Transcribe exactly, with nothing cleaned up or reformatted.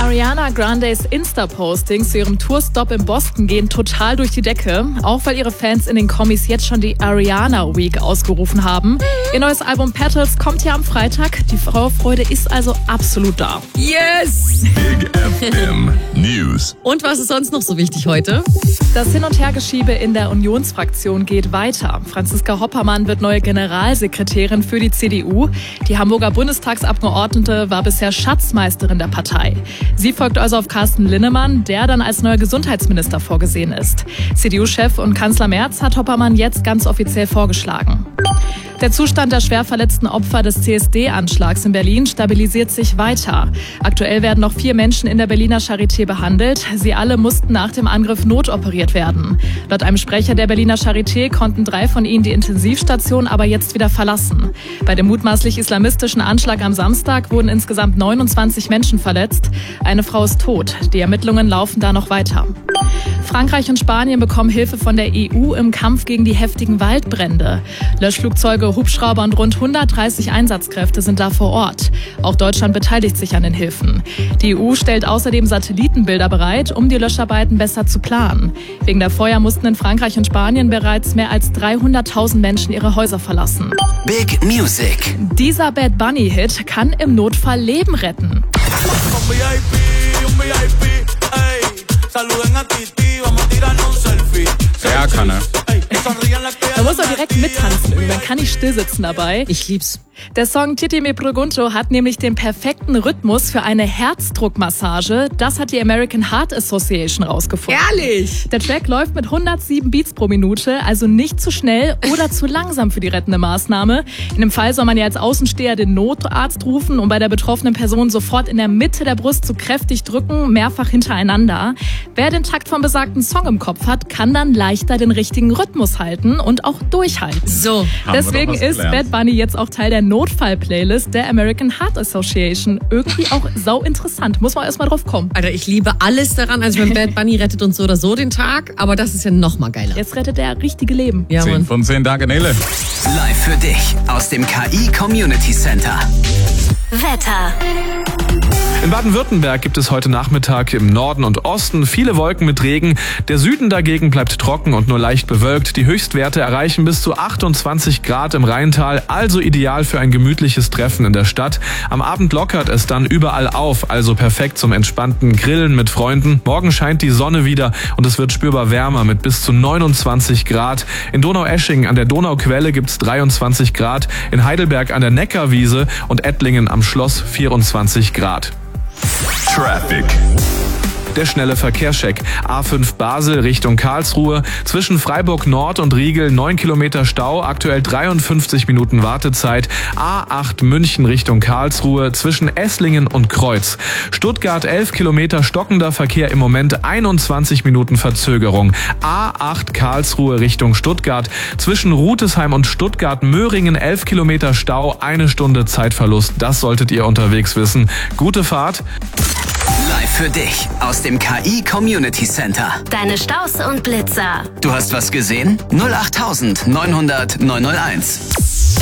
Ariana Grandes Insta-Postings zu ihrem Tourstop in Boston gehen total durch die Decke. Auch weil ihre Fans in den Kommis jetzt schon die Ariana Week ausgerufen haben. Ihr neues Album Petals kommt ja am Freitag. Die Vorfreude ist also absolut da. Yes! Big F M News. Und was ist sonst noch so wichtig heute? Das Hin- und Hergeschiebe in der Unionsfraktion geht weiter. Franziska Hoppermann wird neue Generalsekretärin für die C D U. Die Hamburger Bundestagsabgeordnete war bisher Schatzmeisterin der Partei. Sie folgt also auf Carsten Linnemann, der dann als neuer Gesundheitsminister vorgesehen ist. C D U-Chef und Kanzler Merz hat Hoppermann jetzt ganz offiziell vorgeschlagen. Der Zustand der schwer verletzten Opfer des C S D-Anschlags in Berlin stabilisiert sich weiter. Aktuell werden noch vier Menschen in der Berliner Charité behandelt. Sie alle mussten nach dem Angriff notoperiert werden. Laut einem Sprecher der Berliner Charité konnten drei von ihnen die Intensivstation aber jetzt wieder verlassen. Bei dem mutmaßlich islamistischen Anschlag am Samstag wurden insgesamt neunundzwanzig Menschen verletzt. Eine Frau ist tot. Die Ermittlungen laufen da noch weiter. Frankreich und Spanien bekommen Hilfe von der E U im Kampf gegen die heftigen Waldbrände. Löschflugzeuge, Hubschrauber und rund hundertdreißig Einsatzkräfte sind da vor Ort. Auch Deutschland beteiligt sich an den Hilfen. Die E U stellt außerdem Satellitenbilder bereit, um die Löscharbeiten besser zu planen. Wegen der Feuer mussten in Frankreich und Spanien bereits mehr als dreihunderttausend Menschen ihre Häuser verlassen. Big Music. Dieser Bad Bunny-Hit kann im Notfall Leben retten. Ja, kann er. Man muss auch direkt mittanzen, man kann nicht still sitzen dabei. Ich lieb's. Der Song Titi Me Pregunto hat nämlich den perfekten Rhythmus für eine Herzdruckmassage. Das hat die American Heart Association rausgefunden. Ehrlich? Der Track läuft mit hundertsieben Beats pro Minute, also nicht zu schnell oder zu langsam für die rettende Maßnahme. In dem Fall soll man ja als Außensteher den Notarzt rufen und bei der betroffenen Person sofort in der Mitte der Brust so kräftig drücken, mehrfach hintereinander. Wer den Takt vom besagten Song im Kopf hat, kann dann leichter den richtigen Rhythmus halten und auch durchhalten. So. Deswegen ist Bad Bunny jetzt auch Teil der Notfall-Playlist der American Heart Association. Irgendwie auch sau interessant. Muss man erstmal drauf kommen. Alter, ich liebe alles daran. Also mein Bad Bunny rettet uns so oder so den Tag, aber das ist ja noch mal geiler. Jetzt rettet er richtige Leben. Ja, zehn Mann. von zehn, danke Nele. Live für dich aus dem K I Community Center. Wetter. In Baden-Württemberg gibt es heute Nachmittag im Norden und Osten viele Wolken mit Regen. Der Süden dagegen bleibt trocken und nur leicht bewölkt. Die Höchstwerte erreichen bis zu achtundzwanzig Grad im Rheintal, also ideal für ein gemütliches Treffen in der Stadt. Am Abend lockert es dann überall auf, also perfekt zum entspannten Grillen mit Freunden. Morgen scheint die Sonne wieder und es wird spürbar wärmer mit bis zu neunundzwanzig Grad. In Donaueschingen an der Donauquelle gibt's dreiundzwanzig Grad, in Heidelberg an der Neckarwiese und Ettlingen am Schloss vierundzwanzig Grad. Traffic. Der schnelle Verkehrscheck. A fünf Basel Richtung Karlsruhe. Zwischen Freiburg Nord und Riegel neun Kilometer Stau, aktuell dreiundfünfzig Minuten Wartezeit. A acht München Richtung Karlsruhe zwischen Esslingen und Kreuz. Stuttgart elf Kilometer stockender Verkehr, im Moment einundzwanzig Minuten Verzögerung. A acht Karlsruhe Richtung Stuttgart. Zwischen Rutesheim und Stuttgart-Möhringen elf Kilometer Stau, eine Stunde Zeitverlust. Das solltet ihr unterwegs wissen. Gute Fahrt. Live für dich aus dem K I Community Center. Deine Staus und Blitzer. Du hast was gesehen? null acht neun null null neun null eins.